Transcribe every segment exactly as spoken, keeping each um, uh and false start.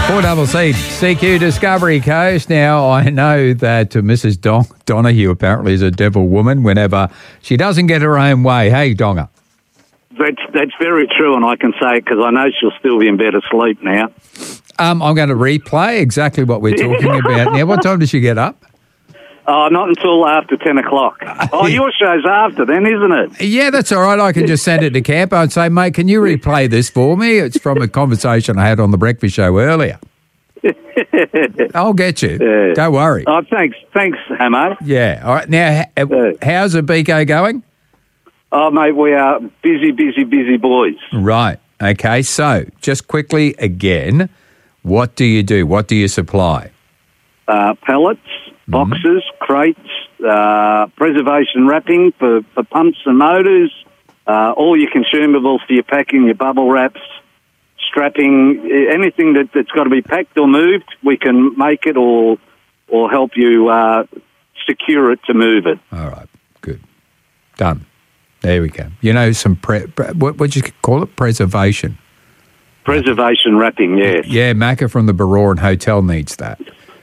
Four double C, C Q Discovery Coast. Now, I know that uh, Missus Don- Donahue apparently is a devil woman whenever she doesn't get her own way. Hey, Donga. That's that's very true, and I can say it because I know she'll still be in bed asleep now. Um, I'm going to replay exactly what we're talking about now. What time does she get up? Oh, not until after ten o'clock. Oh, your show's after then, isn't it? Yeah, that's all right. I can just send it to Campo and say, mate, can you replay this for me? It's from a conversation I had on the breakfast show earlier. I'll get you. Yeah. Don't worry. Oh, thanks. Thanks, Hamo. Yeah. All right. Now, h- Yeah. how's the Bico going? Oh, mate, we are busy, busy, busy boys. Right. Okay. So, just quickly again, what do you do? What do you supply? Uh, pellets, boxes, crates, uh, preservation wrapping for, for pumps and motors, uh, all your consumables for your packing, your bubble wraps, strapping, anything that, that's got to be packed or moved, we can make it or or help you uh, secure it to move it. All right. Good. Done. There we go. You know, some, pre- pre- what would you call it? Preservation. Preservation wrapping, yes. Yeah, Macca from the Baroran Hotel needs that.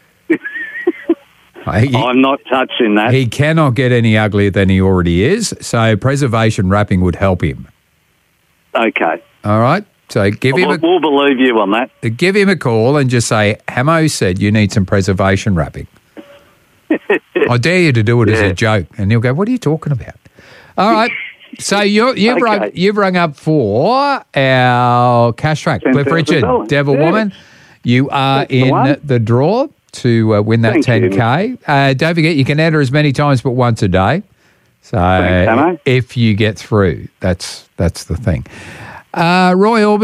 he, I'm not touching that. he cannot get any uglier than he already is, so preservation wrapping would help him. Okay. All right? So give him We'll, a, we'll believe you on that. give him a call and just say, Hamo said you need some preservation wrapping. I dare you to do it as Yeah. a joke. And he'll go, what are you talking about? All right. So you're, you've, Okay. rung, you've rung up for our cash track. ten Cliff thousand Richard, dollars. Devil Yeah. Woman. You are That's the in one. the draw to uh, win that Thank ten K. Uh, don't forget, you can enter as many times but once a day. So Thanks, Hamo. if you get through, that's that's the thing. Uh, Roy Orbison.